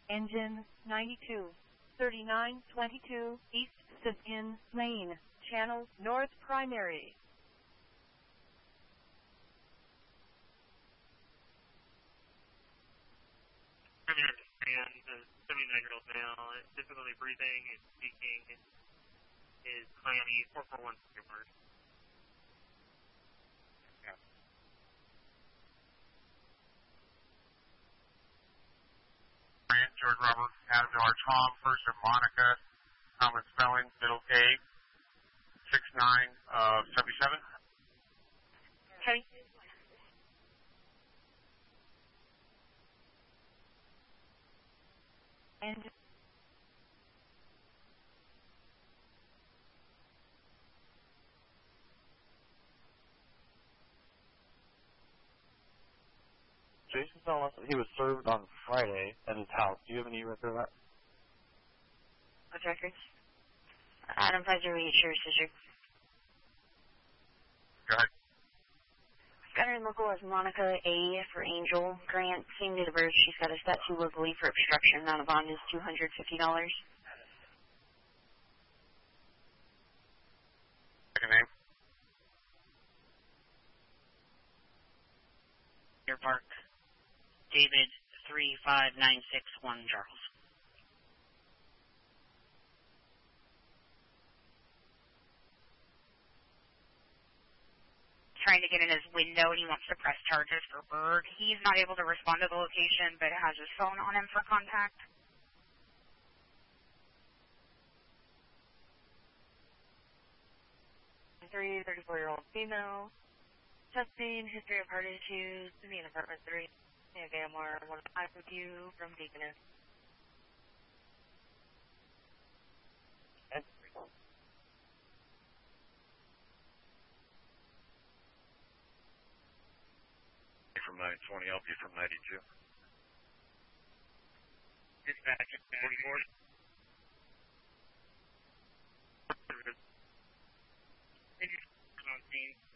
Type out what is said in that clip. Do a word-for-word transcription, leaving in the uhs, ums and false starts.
Engine ninety-two, thirty-nine twenty-two, East Sabine Lane, Channel North Primary. And the seventy-nine-year-old male is difficulty breathing and speaking, is clammy, four four one word. Yeah. Grant, George Robert, Admiral Tom, first of Monica, common spelling, middle A, six nine uh, seventy-seven. Okay. Engine. Jason's telling us that he was served on Friday at his house. Do you have any record of that? What's records? Adam five zero eight, Sheriff's District. Go ahead. Got her in local as Monica A for Angel. Grant, same date of birth. She's got a stat two locally for obstruction. Amount of bond is two hundred fifty dollars. Second name. Deer Park. David three five nine six one, Charles. Trying to get in his window, and he wants to press charges for Berg. He's not able to respond to the location, but has his phone on him for contact. Three thirty-four-year-old female. Testing history of heart issues in the apartment three. Okay, I'm more one five with you from Deaconess. From nine twenty, L P from ninety-two. Dispatch at forty-four. On scene.